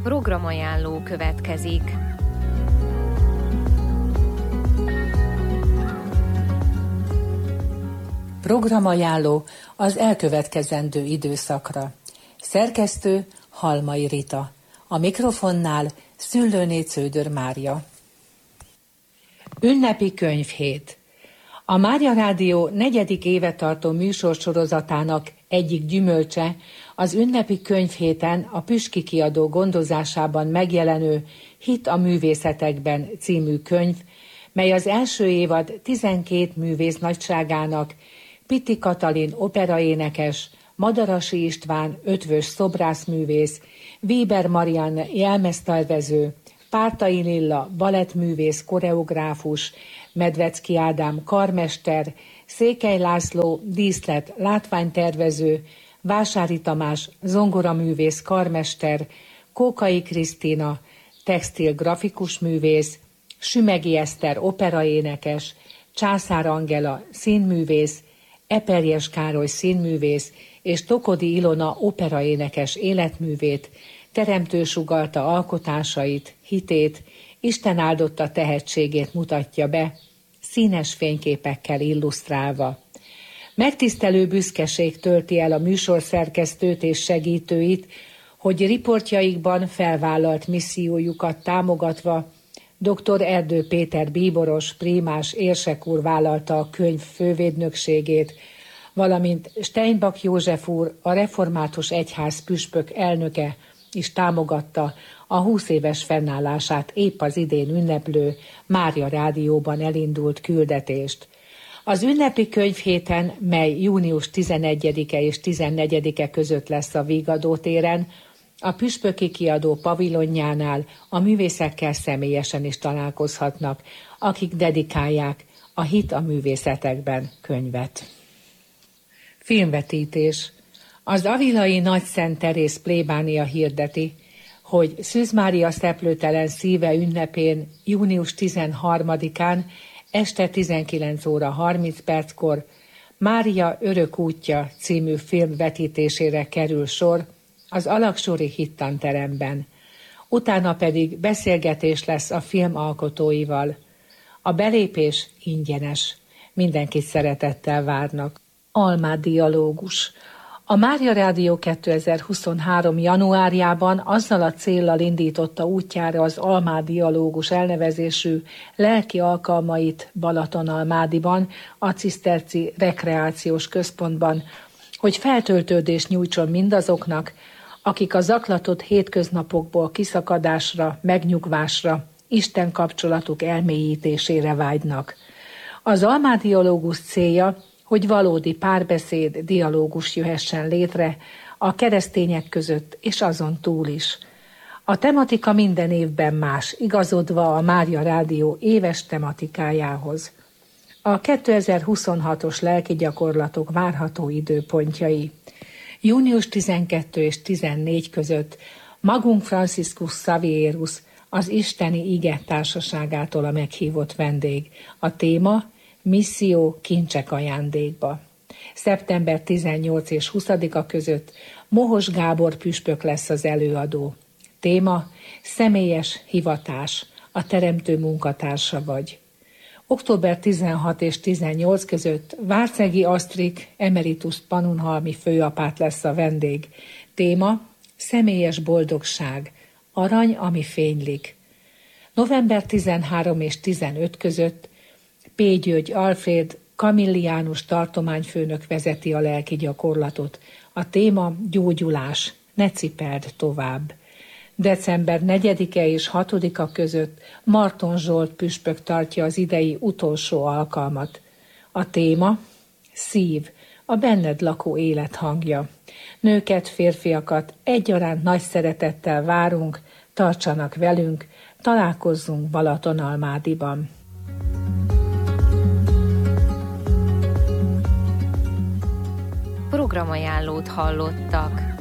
Programajánló következik. Programajánló az elkövetkezendő időszakra. Szerkesztő Halmai Rita. A mikrofonnál Szüllőné Cződör Mária. Ünnepi könyvhét. A Mária Rádió 4. éve tartó műsorsorozatának egyik gyümölcse az ünnepi könyvhéten a Püspöki Kiadó gondozásában megjelenő Hit a művészetekben című könyv, mely az első évad 12 művész nagyságának, Pitti Katalin operaénekes, Madarasi István ötvös szobrászművész, Weber Marianne jelmeztervező, Pártai Lilla balettművész koreográfus, Medvecki Ádám karmester, Székely László díszlet látványtervező, Vásári Tamás zongoraművész karmester, Kókai Krisztina textil grafikus művész, Sümegi Eszter operaénekes, Császár Angela színművész, Eperjes Károly színművész és Tokodi Ilona operaénekes életművét, teremtő sugallta alkotásait, hitét, Isten áldotta tehetségét mutatja be, színes fényképekkel illusztrálva. Megtisztelő büszkeség tölti el a műsorszerkesztőt és segítőit, hogy riportjaikban felvállalt missziójukat támogatva dr. Erdő Péter bíboros, prímás érsek úr vállalta a könyv fővédnökségét, valamint Steinbach József úr, a Református Egyház püspök elnöke is támogatta a 20 éves fennállását épp az idén ünneplő Mária Rádióban elindult küldetést. Az ünnepi könyvhéten, mely június 11-e és 14-e között lesz a Vigadó téren, a Püspöki Kiadó pavilonjánál a művészekkel személyesen is találkozhatnak, akik dedikálják a Hit a művészetekben könyvet. Filmvetítés. Az avilai Nagy Szent Teréz plébánia hirdeti, hogy Szűz Mária szeplőtelen szíve ünnepén június 13-án este 19 óra 30 perckor Mária örök útja című film vetítésére kerül sor az Alaksori Hittanteremben. Utána pedig beszélgetés lesz a film alkotóival. A belépés ingyenes. Mindenkit szeretettel várnak. Almád dialógus. A Mária Rádió 2023. januárjában azzal a céllal indította útjára az Almád dialógus elnevezésű lelki alkalmait Balatonalmádiban, a Ciszterci Rekreációs Központban, hogy feltöltődést nyújtson mindazoknak, akik a zaklatott hétköznapokból kiszakadásra, megnyugvásra, Isten kapcsolatuk elmélyítésére vágynak. Az Almád dialógus célja, hogy valódi párbeszéd, dialógus jöhessen létre a keresztények között és azon túl is. A tematika minden évben más, igazodva a Mária Rádió éves tematikájához. A 2026-os lelki gyakorlatok várható időpontjai. Június 12 és 14 között Magunk Franciscus Xavierus, az Isteni Ige Társaságától a meghívott vendég. A téma Misszió kincsek ajándékba. Szeptember 18 és 20-a között Mohos Gábor püspök lesz az előadó. Téma személyes hivatás, a teremtő munkatársa vagy. Október 16 és 18 között Várcegi Asztrik emeritus pannonhalmi főapát lesz a vendég. Téma személyes boldogság, arany, ami fénylik. November 13 és 15 között P. György Alfréd kamilliánus tartományfőnök vezeti a lelki gyakorlatot. A téma gyógyulás, ne cipeld tovább. December 4-e és 6-a között Marton Zsolt püspök tartja az idei utolsó alkalmat. A téma szív, a benned lakó élet hangja. Nőket, férfiakat egyaránt nagy szeretettel várunk, tartsanak velünk, találkozzunk Balatonalmádiban. Programajánlót hallottak.